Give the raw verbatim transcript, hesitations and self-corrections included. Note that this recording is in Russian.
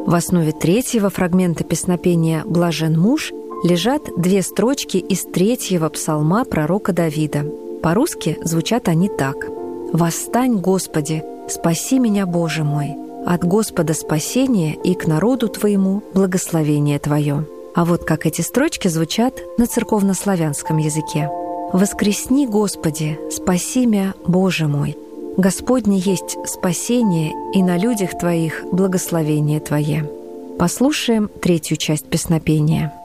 В основе третьего фрагмента песнопения «Блажен муж» лежат две строчки из третьего псалма пророка Давида. По-русски звучат они так: «Восстань, Господи, спаси меня, Боже мой, от Господа спасение и к народу Твоему благословение Твое». А вот как эти строчки звучат на церковнославянском языке. «Воскресни, Господи, спаси мя, Боже мой, Господне есть спасение, и на людях Твоих благословение Твое». Послушаем третью часть песнопения.